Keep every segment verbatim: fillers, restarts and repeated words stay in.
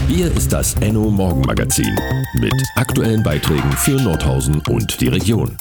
Hier ist das Enno Morgenmagazin mit aktuellen Beiträgen für Nordhausen und die Region.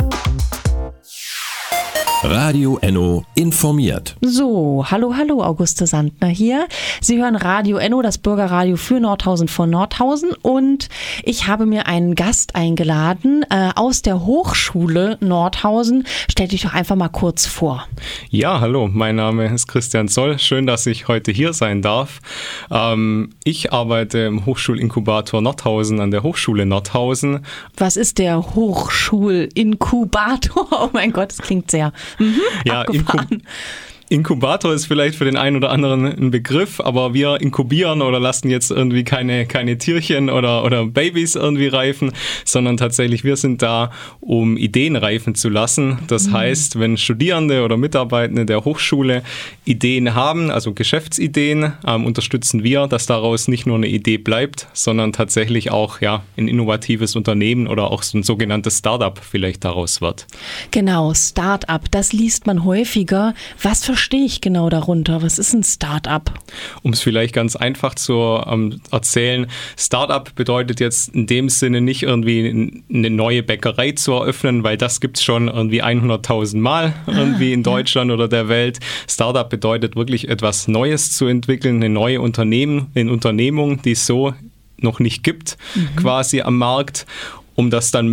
Radio Enno informiert. So, hallo, hallo, Auguste Sandner hier. Sie hören Radio Enno, das Bürgerradio für Nordhausen von Nordhausen, und ich habe mir einen Gast eingeladen äh, aus der Hochschule Nordhausen. Stell dich doch einfach mal kurz vor. Ja, hallo, mein Name ist Christian Zoll. Schön, dass ich heute hier sein darf. Ähm, ich arbeite im Hochschulinkubator Nordhausen an der Hochschule Nordhausen. Was ist der Hochschulinkubator? Oh mein Gott, das klingt sehr Mhm, ja, Inkub- Inkubator ist vielleicht für den einen oder anderen ein Begriff, aber wir inkubieren oder lassen jetzt irgendwie keine, keine Tierchen oder, oder Babys irgendwie reifen, sondern tatsächlich wir sind da, um Ideen reifen zu lassen. Das mhm. heißt, wenn Studierende oder Mitarbeitende der Hochschule Ideen haben, also Geschäftsideen, ähm, unterstützen wir, dass daraus nicht nur eine Idee bleibt, sondern tatsächlich auch ja, ein innovatives Unternehmen oder auch so ein sogenanntes Start-up vielleicht daraus wird. Genau, Start-up, das liest man häufiger. Was für verstehe ich genau darunter? Was ist ein Start-up? Um es vielleicht ganz einfach zu ähm, erzählen, Start-up bedeutet jetzt in dem Sinne nicht irgendwie eine neue Bäckerei zu eröffnen, weil das gibt es schon irgendwie hunderttausend Mal irgendwie ah, in Deutschland ja. oder der Welt. Start-up bedeutet wirklich etwas Neues zu entwickeln, eine neue Unternehmen, eine Unternehmung, die es so noch nicht gibt, mhm. quasi am Markt, um das dann